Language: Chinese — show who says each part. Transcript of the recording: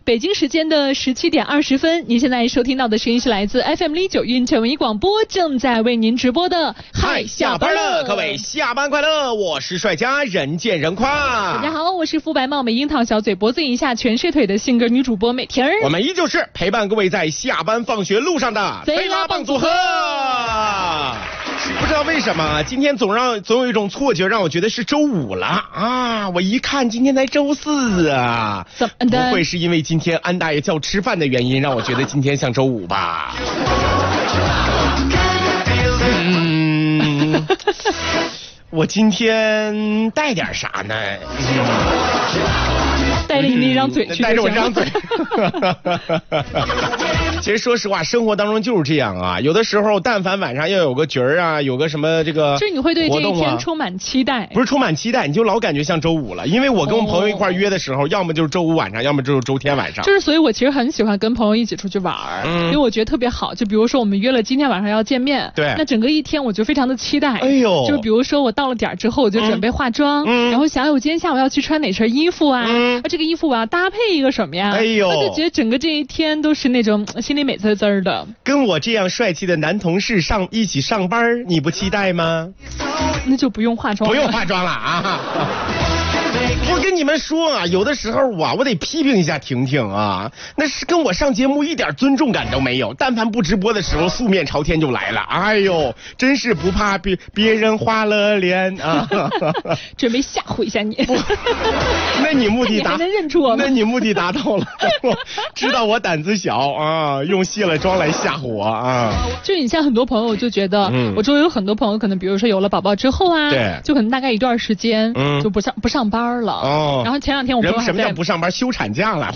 Speaker 1: 北京时间的17点20分，您现在收听到的声音是来自 FM09云全文艺广播，正在为您直播的
Speaker 2: 嗨，下班了，各位下班快乐！我是帅家人见人夸。
Speaker 1: 大家好，我是肤白貌美、樱桃小嘴、脖子以下全是腿的性格女主播美婷儿。
Speaker 2: 我们依旧是陪伴各位在下班放学路上的飞拉棒组合。不知道为什么今天总有一种错觉，让我觉得是周五了啊！我一看今天才周四啊，
Speaker 1: 怎么的？
Speaker 2: 不会是因为今天安大爷叫吃饭的原因，让我觉得今天像周五吧？我今天带点啥呢？
Speaker 1: 带着你那张嘴去，
Speaker 2: 带着我这张嘴。其实说实话，生活当中就是这样啊。有的时候，但凡晚上要有个局儿啊，有个什么这个，
Speaker 1: 就是你会对这一天充满期待。
Speaker 2: 不是充满期待，你就老感觉像周五了。因为我跟我朋友一块约的时候，要么就是周五晚上，要么就是周天晚上。
Speaker 1: 就是所以，我其实很喜欢跟朋友一起出去玩，因为我觉得特别好。就比如说我们约了今天晚上要见面，
Speaker 2: 对，
Speaker 1: 那整个一天我就非常的期待。
Speaker 2: 哎呦，
Speaker 1: 就比如说我到了点之后，我就准备化妆，然后想我今天下午要去穿哪身衣服啊？这个衣服我要搭配一个什么呀？
Speaker 2: 哎呦，
Speaker 1: 我就觉得整个这一天都是那种心里美滋滋的。
Speaker 2: 跟我这样帅气的男同事一起上班，你不期待吗？
Speaker 1: 那就不用化妆了。
Speaker 2: 不用化妆了啊！我跟你们说啊，有的时候啊，我得批评一下婷婷啊，那是跟我上节目一点尊重感都没有。但凡不直播的时候，素面朝天就来了。哎呦，真是不怕别人花了脸啊！
Speaker 1: 准备吓唬一下你。
Speaker 2: 那你目的达，
Speaker 1: 你还能认出我吗？
Speaker 2: 那你目的达到了，知道我胆子小啊，用卸了妆来吓唬我啊。
Speaker 1: 就你像很多朋友就觉得，我周围有很多朋友可能比如说有了宝宝之后啊，
Speaker 2: 对，
Speaker 1: 就可能大概一段时间就不上班了。哦，然后前两天我朋友还在，
Speaker 2: 什么叫不上班？休产假了。